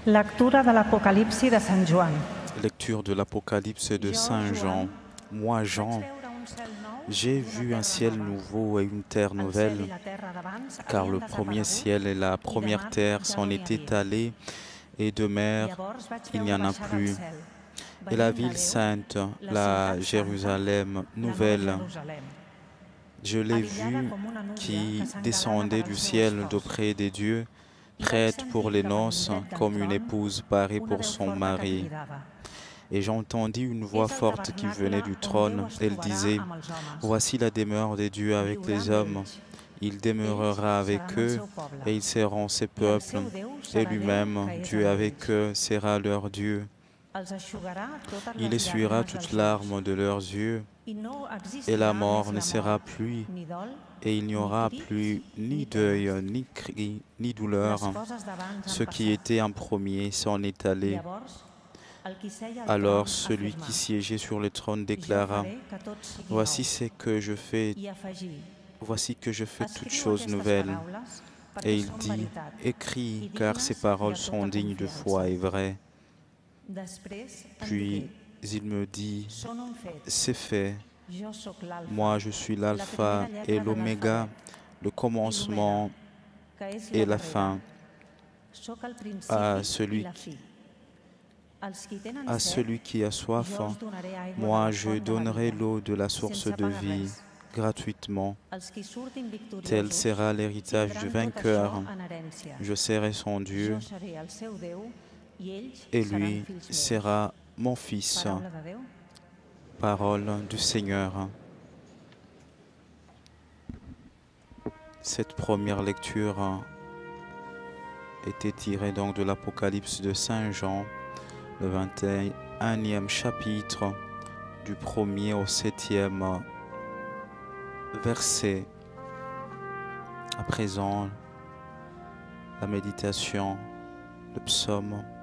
Lectura de l'Apocalipsi de Sant Joan. Lecture de l'Apocalypse de Saint Jean. Moi, Jean, j'ai vu un ciel nouveau et une terre nouvelle, car le premier ciel et la première terre s'en étaient allés, et de mer il n'y en a plus. Et la ville sainte, la Jérusalem nouvelle, je l'ai vue qui descendait du ciel d'auprès des dieux, prête pour les noces, comme une épouse parée pour son mari. Et j'entendis une voix forte qui venait du trône. Elle disait, « Voici la demeure des dieux avec les hommes. Il demeurera avec eux, et ils seront ses peuples. Et lui-même, Dieu avec eux, sera leur Dieu. Il essuiera toutes larmes de leurs yeux, et la mort ne sera plus, et il n'y aura plus ni deuil, ni cri, ni douleur. Ce qui était en premier s'en est allé. » Alors celui qui siégeait sur le trône déclara, « Voici que je fais toutes choses nouvelles. » Et il dit, « Écris, car ces paroles sont dignes de foi et vraies. » Puis il me dit, « C'est fait. Moi, je suis l'alpha et l'oméga, le commencement et la fin. À celui qui a soif, moi je donnerai l'eau de la source de vie gratuitement. Tel sera l'héritage du vainqueur. Je serai son Dieu et lui sera mon fils. » Parole du Seigneur. Cette première lecture était tirée donc de l'Apocalypse de Saint Jean, le 21e chapitre, du 1er au 7e verset. À présent, la méditation, le psaume